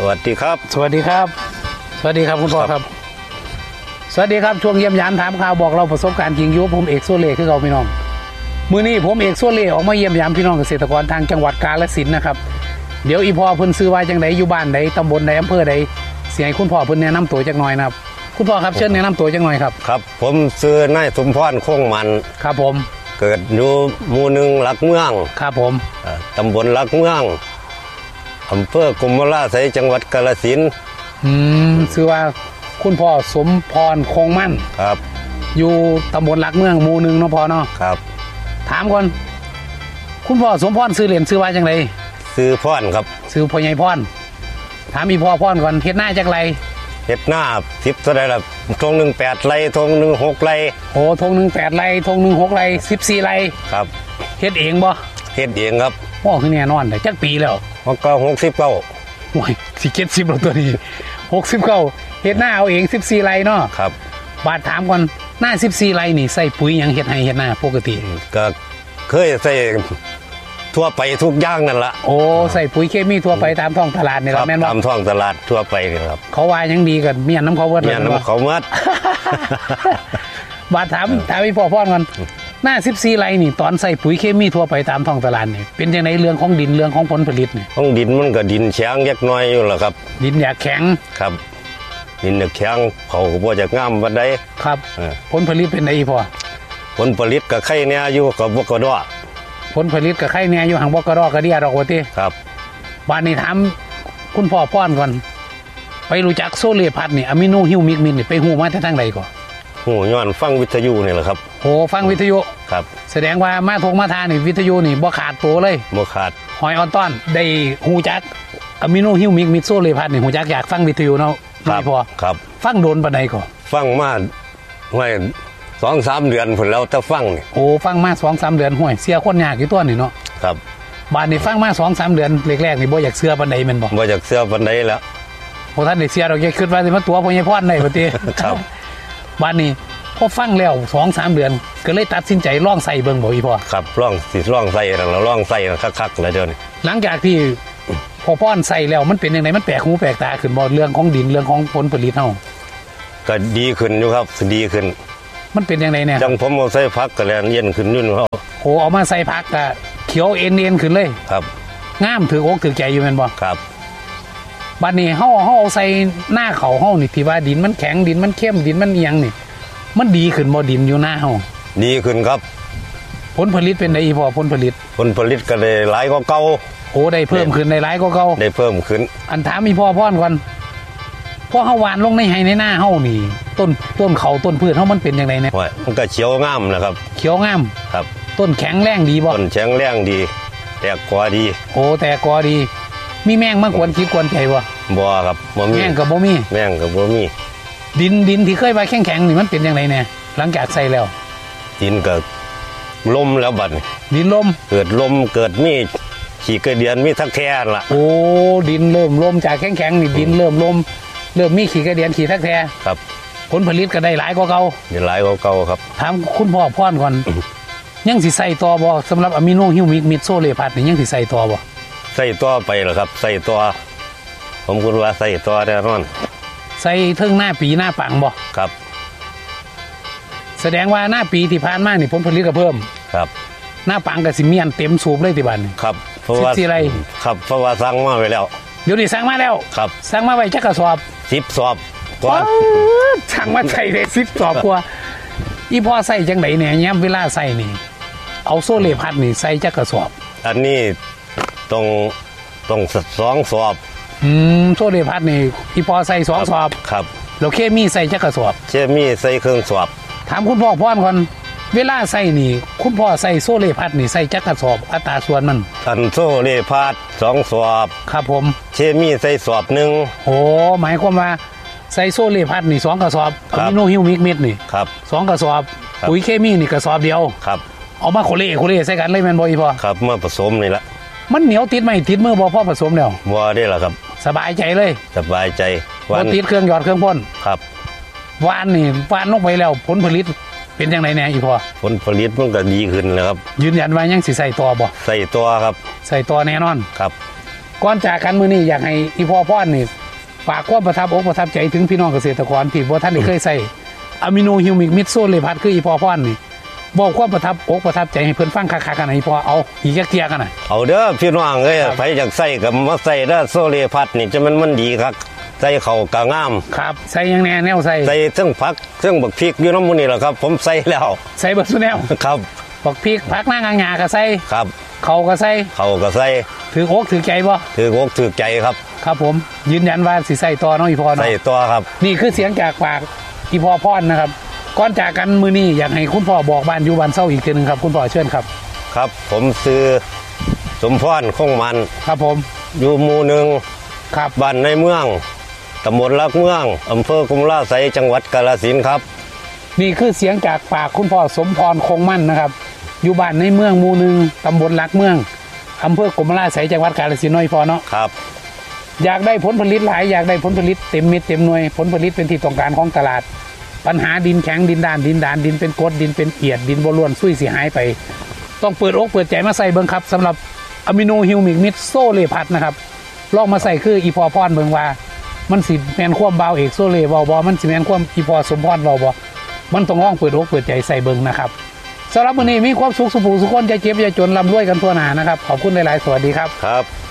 วัสดีครับสวัสดีครับสวัสดีครับคุณพ่อครับสวัสดีครับช่วงเยี่ยมยามถามข่าวบอกเราประสบการณ์จริงอยู่ผมเอกโซเล่คือเราพี่น้องมื้อนี้ผมเอกโซเล่ออกมาเยี่ยมยามพี่น้องเกษตรกรทางจังหวัดกาฬสินธุ์นะครับเดี๋ยวอีพ่อเพิ่นซื้อว่าจังไดอยู่บ้านใดตำบลใดอำเภอใดสิให้คุณพ่อเพิ่นแนะนำตัวจักหน่อยนะครับคุณพ่อครับเชิญแนะนำตัวจักหน่อยครับครับผมชื่อนายสมพรคงมันครับผมเกิดอยู่หมู่หนึ่งหลักเมืองครับผมตำบลหลักเมืองอำเภอกุมราไสยจังหวัดกาฬสินธุ์ชื่อว่าคุณพ่อสมพรคงมั่นครับอยู่ตำบลหลักเมืองหมู่หนึ่งเนาะพ่อเนาะครับถามก่อนคุณพ่อสมพรซื้อเหรียญซื้อว่าจังไดซื้อพรครับซื้อพ่อใหญ่พรถามอีพ่อพรก่อนเฮ็ดหน้าจักไรเฮ็ดหน้า10เท่าใดล่ะทง1 8ไร่ทง1 6ไร่โอ้ทง1 8ไร่ทง1 6ไร่14ไร่ครับเฮ็ดเองบ่เฮ็ดเองครับพ่อคือแน่นอนแต่จักปีแล้วมันก็69 โอ้ยสิ70แล้วตัวนี้69เฮ็ดหน้าเอาเอง14ไร่เนาะครับบาดถามก่อนหน้า14ไร่นี่ใส่ปุ๋ยหยังเฮ็ดให้เฮ็ดหน้าปกติก็เคยใส่ทั่วไปทุกอย่างนั่นละโอ้ใส่ปุ๋ยเคมีทั่วไปตามท้องตลาดนี่แหละแม่นบ่ตามท้องตลาดทั่วไปนี่ครับเขาว่ายังดีกันเมียนน้ำเขาเบิดเมียนน้ำเขาเบิดบาดถามพี่พ่อพ่อก่อนหน้า14ไร่นี่ตอนใส่ปุ๋ยเคมีทั่วไปตามท้องตลาดนี่เป็นจังได๋เรื่องของดินเรื่องของผลผลิตนี่ของดินมันก็ดินแข็งเล็กน้อยอยู่ล่ะครับดินอยากแข็งครับดินอยากแข็งเขาก็บ่จะงามปานใดครับผลผลิตเป็นไดอีพ่อผลผลิตก็ไข่แน่อยู่ก็บ่กระดอผลผลิตก็ไข่แน่อยู่หังบ่กระดอกกระเดียดอกว่าติครับบ้านนี้ถามคุณพ่อป้อนก่อนไปรู้จักโซเลพัดนี่อะมิโนฮิวมิกมินนี่ไปฮู้มาแต่ทางใดก่อนฮู้ย้อนฟังวิทยุนี่แหละครับโอ้ฟังวิทยุครับแสดงว่ามาทงมาทานี่วิทยุนี่บ่ขาดตัวเลยบ่ขาดหอยออนต้อนได้ฮู้จักอะมิโนฮิวมิกมินโซเลพัดนี่ฮู้จักอยากฟังวิทยุเนาะครับพ่อครับฟังโดนปานใดก่อนฟังมาไว้ 2-3 เดือนพุ่นแล้วแต่ฟังนี่โอ้ฟังมา 2-3 เดือนห้วยเสียคนยากอยู่ตัวนี่เนาะครับบ้านนี้ฟังมา 2-3 เดือนแรกๆนี่บ่อยากเชื่อปานใดแม่นบ่บ่อยากเชื่อปานใดแล้วบ่ทันได้เชื่อดอกอย่าคิดว่าสิมาตัวพ่อใหญ่พรได้บ่ติครับบ้านนี้พอฟังแล้ว 2-3 เดือนก็เลยตัดสินใจลองใส่เบิ่งบ่อีพ่อครับลองใส่แล้วลองใส่คักๆแล้วเดี๋ยวนี้หลังจากที่พอพ่อนใส่แล้วมันเป็นจังได๋มันแปลกหูแปลกตาขึ้นบ่เรื่องของดินเรื่องของผลผลิตเฮาก็ดีขึ้นอยู่ครับดีขึ้นมันเป็นยังไงเนี่ยจังผมเอาใส่ผักก็แล้วเย็นขึ้นยุ่นเขาโอ้เอามาใส่ผักก็เขียวเอ็นขึ้นเลยครับงามถืออกถือใจอยู่แม่นบ่ครับบัดนี้เฮาเอาใส่หน้าเขาเฮานี่ที่ว่าดินมันแข็งดินมันเข้มดินมันเอียงนี่มันดีขึ้นบ่ดินอยู่หน้าเฮาดีขึ้นครับผลผลิตเป็นไดอีพอผลผลิตก็ได้หลายกว่าเก่าโอ้ได้เพิ่มขึ้นได้หลายกว่าเก่าได้เพิ่มขึ้นอันถามอีพ่อพ่อนก่อนพอเฮาหวานลงในไห้ในหน้าเฮานี่ต้นเขาต้นพืชเฮามันเป็นจังได๋เนี่ยมันก็เขียวงามนะครับเขียวงามครับต้นแข็งแรงดีบ่ต้นแข็งแรงดีแตกกอดีโอ้แตกกอดีมีแมงมากวนคิดกวนใจบ่ครับบ่มีแมงก็บ่มีดินที่เคยว่าแข็งนี่มันเป็นจังได๋เนี่ยหลังจากใส่แล้วดินก็ลมแล้วบัดนี้ดินลมเกิดมีขี้กระเดียนมีทักแท้ล่ะโอ้ดินเริ่มลมจากแข็งนี่ดินเริ่มลมเริ่มมีขี้กระเดียนขี้ทักแท้ครับผลผลิตก็ได้หลายกว่าเก่าได้หลายกว่าเก่าครับถามคุณพ่อพรก่อนยังสิใส่ต่อบ่สำหรับอะมิโนฮิวมิกมิดโซเลพัดนี่ยังสิใส่ต่อบ่ใส่ต่อไปเหรอครับใส่ต่อผมคิดว่าใส่ต่อแน่นอนใส่ถึงหน้าปีหน้าปังบ่ครับแสดงว่าหน้าปีที่ผ่านมานี่ผลผลิตก็เพิ่มครับหน้าปังก็สิเมียนเต็มสูบเลยที่บ้านนี่ครับเพราะว่าครับเพราะว่าสั่งมาไว้แล้วเดี๋ยวนี้สั่งมาแล้วครับสั่งมาไว้จักกระสอบ 10 สอบกว่าสั่งมาใส่ได้10 สอบกว่าอีพ่อใส่จังได๋เนี่ยยามเวลาใส่นี่เอาโซเลพัดนี่ใส่จักกระสอบอันนี้ต้อง2 สอบโซเลพัดนี่อีพ่อใส่2 สอบครับแล้วเคมีใส่จักกระสอบเคมีใส่เครื่องสอบถามคุณพ่อพรก่อนเวลาใส่นี่คุณพ่อใส่โซเลพัดนี่ใส่จักกระสอบอัตราส่วนมันอันโซเลพัด2 สอบครับผมเคมีใส่สอบ1 โอ้หมายความว่าใส่โซเลพัดนี่2 กระสอบอะมิโนฮิวมิกมิดนี่ครับ 2 กระสอบปุ๋ยเคมีนี่กระสอบเดียวครับเอามาโคเล่ใส่กันเลยแม่นบ่อีพ่อครับมาผสมนี่ละมันเหนียวติดไหมติดมือบ่พอผสมแล้วบ่ได้ล่ะครับสบายใจเลยสบายใจบ่ติดเครื่องหยอดเครื่องพ่นครับหวานนี่หวานลงไปแล้วผลผลิตเป็นจังได๋แน่อีพ่อผลผลิตมันก็ดีขึ้นแล้วครับยืนยันว่ายังสิใส่ต่อบ่ใส่ต่อครับใส่ต่อแน่นอนครับก่อนจากกันมื้อนี้อยากให้อีพ่อพ่อนนี่ฝากความประทับอกประทับใจถึงพี่น้องเกษตรกรที่บ่ท่านได้เคยใส่อะมิโนฮิวมิกมิดโซเลพัดคืออีพ่อพ่อนนี่บอกความประทับอกประทับใจให้เพิ่นฟังคักๆกันให้พ่อเอาอีกจักเที่ยกันน่ะเอาเด้อพี่น้องเอ้ยไผอยากใส่ก็มาใส่เด้อโซเลพัดนี่จะมันดีครับใส่เข้ากะงามครับใส่หยังแน่แนวใส่ใส่เทั้งผักเทั้งบักพริกอยู่น้ำมูนี่แหละครับ ผมใส่แล้วใส่เบิดซุแนวครับบักพริกผักหน้างาก็ใส่ครับเขาก็ใส่เขาก็ใส่ถืออกถือใจบ่ถืออกถือใจครับครับผมยืนยันว่าสิใส่ต่อเนาะอีพ่อเนาะใส่ตัวครับนี่คือเสียงจากปากอีพ่อพ่อนนะครับก่อนจากกันมื้อนี้อยากให้คุณพ่อบอกบ้านอยู่บ้านเศร้าอีกทีหนึงครับคุณพ่อเชิญครับครับ ผมซื้อสมพรคงมันครับผมอยู่หมู่หนึ่งครับบ้านในเมืองตำบลลักเมืองอำเภอกุมราไสยจังหวัดกาฬสินธุ์ครับนี่คือเสียงจากปากคุณพ่อสมพรคงมั่นนะครับอยู่บ้านในเมืองหมู่หนึ่งตำบลลักเมืองอำเภอกรมราชไสยจังหวัดกาฬสินธุ์น้อยพอเนาะครับอยากได้ผลผลิตหลายอยากได้ผลผลิตเต็มเม็ดเต็มหน่วยผลผลิตเป็นที่ต้องการของตลาด ปัญหาดินแข็งดินด้านดินเป็นกรดดินเป็นเอียดดินบ่ล้วนซุยเสียหายไป ต้องเปิดอกเปิดใจมาใส่เบิ่งครับสำหรับอะมิโนฮิวมิกมิดโซเลพัดนะครับลองมาใส่คืออีพอพรเบิ่งว่ามันสิแมนความเบาเอกโซเลเบาบอมันสิแมนความอีพอสมพรเบาบอมันต้องลองเปิดอกเปิดใจใส่เบิ่งนะครับสำหรับวันนี้มีความสุขสุขสุขคนจะเจ็บจะจนร่ำรวยกันทั่วหน้านะครับขอบคุณหลายๆสวัสดีครับครับ